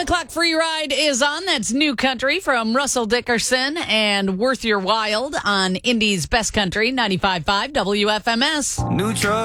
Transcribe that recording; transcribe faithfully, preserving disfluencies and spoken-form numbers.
o'clock free ride is on. That's New Country from Russell Dickerson and Worth Your While on Indy's Best Country, ninety-five point five W F M S. New truck.